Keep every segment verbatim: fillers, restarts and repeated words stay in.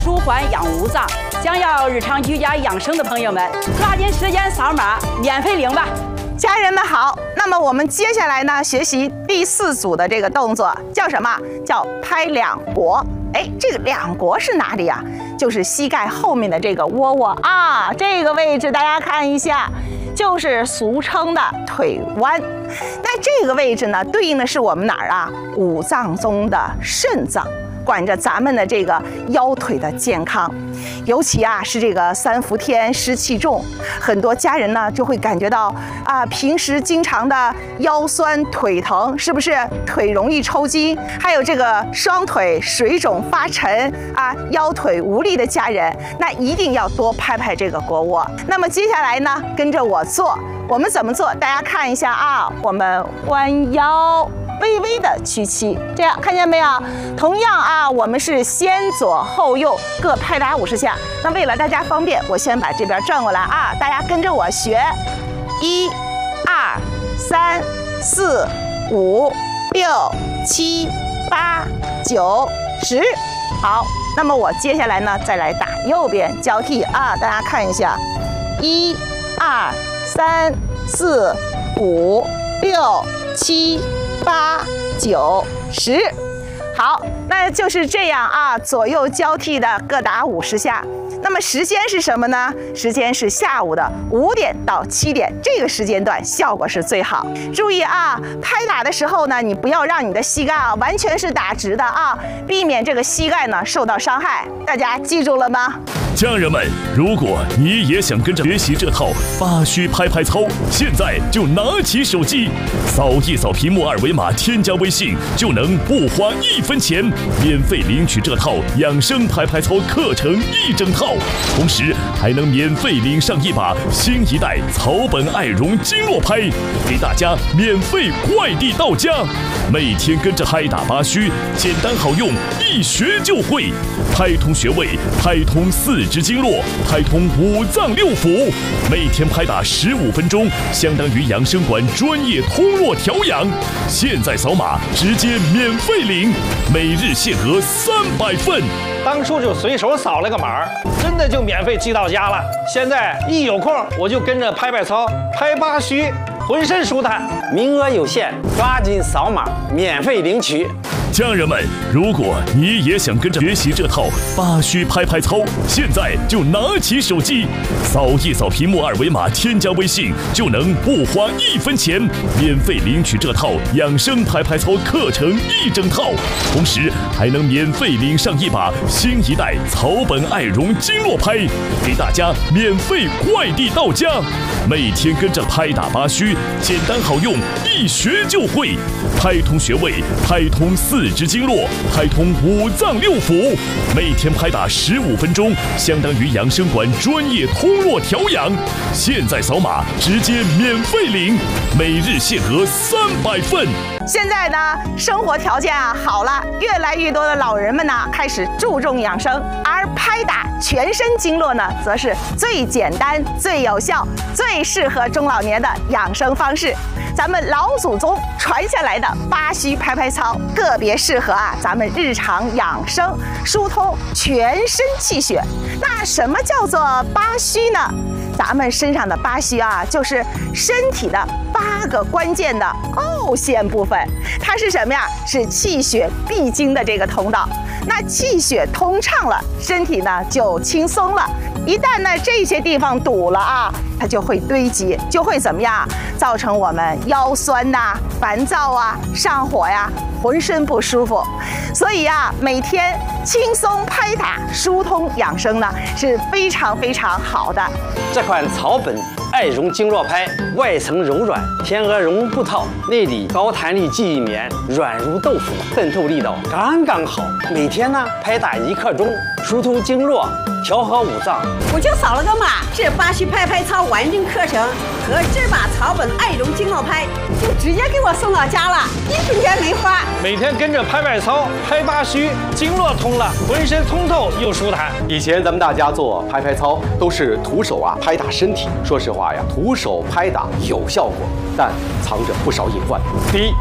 舒缓养五脏，想要日常居家养生的朋友们，抓紧时间扫码免费领吧。 家人们好，那么我们接下来呢，学习第四组的这个动作叫什么？叫拍两国。哎，这个两国是哪里呀？就是膝盖后面的这个窝窝啊，这个位置大家看一下，就是俗称的腿弯。那这个位置呢，对应的是我们哪儿啊？五脏中的肾脏。管着咱们的这个腰腿的健康，尤其啊是这个三伏天湿气重，很多家人呢就会感觉到啊，平时经常的腰酸腿疼，是不是腿容易抽筋？还有这个双腿水肿发沉啊，腰腿无力的家人，那一定要多拍拍这个腘窝。那么接下来呢，跟着我做，我们怎么做？大家看一下啊，我们弯腰。微微的屈膝，这样看见没有？同样啊，我们是先左后右各拍打五十下。那为了大家方便，我先把这边转过来啊，大家跟着我学，一、二、三、四、五、六、七、八、九、十。好，那么我接下来呢，再来打右边交替啊，大家看一下，一、二、三、四、五、六、七。八九十，好，那就是这样啊，左右交替的各打五十下。那么时间是什么呢？时间是下午的五点到七点，这个时间段效果是最好。注意啊，拍打的时候呢，你不要让你的膝盖啊完全是打直的啊，避免这个膝盖呢受到伤害。大家记住了吗？ 家人们，如果你也想跟着学习这套八虚拍拍操，现在就拿起手机，扫一扫屏幕二维码，添加微信，就能不花一分钱，免费领取这套养生拍拍操课程一整套，同时还能免费领上一把新一代草本爱绒经络拍，给大家免费快递到家。每天跟着拍打八虚，简单好用，一学就会，拍通穴位，拍通四肢经络，拍通五脏六腑，每天拍打十五分钟，相当于养生馆专业通络调养。现在扫码直接免费领，每日限额三百份。 当初就随手扫了个码，真的就免费寄到家了。现在一有空我就跟着拍拍操，拍八虚，浑身舒坦。 名额有限，抓紧扫码免费领取。 家人们，如果你也想跟着学习这套八虚拍拍操，现在就拿起手机，扫一扫屏幕二维码，添加微信，就能不花一分钱，免费领取这套养生拍拍操课程一整套，同时还能免费领上一把新一代草本爱绒经络拍，给大家免费快递到家。每天跟着拍打八虚，简单好用，一学就会，拍通穴位，拍通四肢经络，拍通五脏六腑，每天拍打十五分钟，相当于养生馆专业通络调养。现在扫码直接免费领，每日限额三百份。 现在呢，生活条件啊好了，越来越多的老人们呢开始注重养生，而拍打全身经络呢，则是最简单、最有效、最适合中老年的养生方式。咱们老祖宗传下来的八虚拍拍操，个别适合啊咱们日常养生，疏通全身气血。那什么叫做八虚呢？咱们身上的八虚啊，就是身体的八个关键的凹陷部分，它是什么呀？是气血必经的这个通道。那气血通畅了，身体呢就轻松了。一旦呢这些地方堵了啊，它就会堆积，就会怎么样？造成我们腰酸呐、啊、烦躁啊、上火呀、啊、浑身不舒服。所以啊，每天轻松拍打、疏通养生呢是非常非常好的。 这款草本爱绒经络拍，外层柔软，天鹅绒布套，内里高弹力记忆棉，软如豆腐，渗透力道刚刚好。每天呢拍打一刻钟，疏通经络，调和五脏。 我就扫了个码，这八虚拍拍操完整课程和这把草本爱绒经络拍就直接给我送到家了，一分钱没花。 每天跟着拍拍操，拍八虚，经络通了，浑身通透又舒坦。 以前咱们大家做拍拍操都是徒手啊拍打身体，说实话呀，徒手拍打有效果，但藏着不少隐患。第一，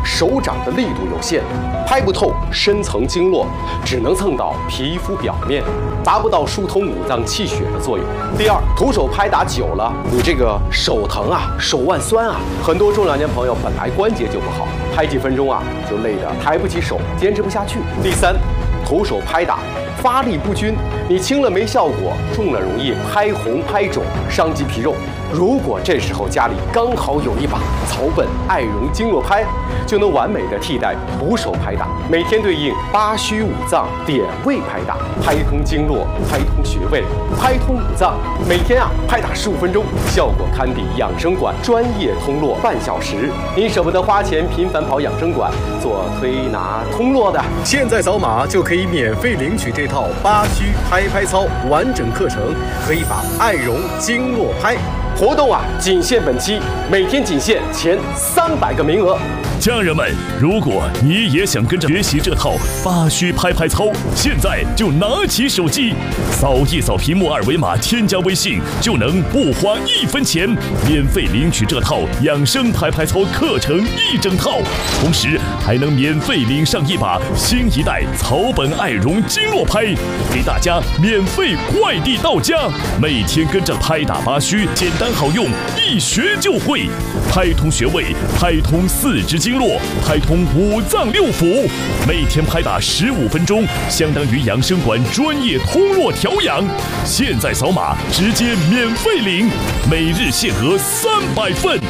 手掌的力度有限，拍不透深层经络，只能蹭到皮肤表面，达不到疏通五脏气血的作用。第二，徒手拍打久了，你这个手疼啊，手腕酸啊，很多中老年朋友本来关节就不好，拍几分钟啊就累得抬不起手，坚持不下去。第三，徒手拍打发力不均，你轻了没效果，重了容易拍红拍肿，伤及皮肉。如果这时候家里刚好有一把草本艾绒经络拍，就能完美的替代徒手拍打，每天对应八虚五脏点位拍打，拍通经络，拍通穴位，拍通五脏。每天啊拍打十五分钟，效果堪比养生馆专业通络半小时。您舍不得花钱频繁跑养生馆做推拿通络的， 现在扫码就可以免费领取这套八虚拍拍操完整课程，可以把艾绒经络拍。 活动啊，仅限本期，每天仅限前三百个名额。 家人们，如果你也想跟着学习这套八虚拍拍操，现在就拿起手机，扫一扫屏幕二维码，添加微信，就能不花一分钱，免费领取这套养生拍拍操课程一整套，同时还能免费领上一把新一代草本艾绒经络拍，给大家免费快递到家。每天跟着拍打八虚，简单好用，一学就会，拍通穴位，拍通四肢经络，拍通五脏六腑，每天拍打十五分钟，相当于养生馆专业通络调养。现在扫码直接免费领，每日限额三百份。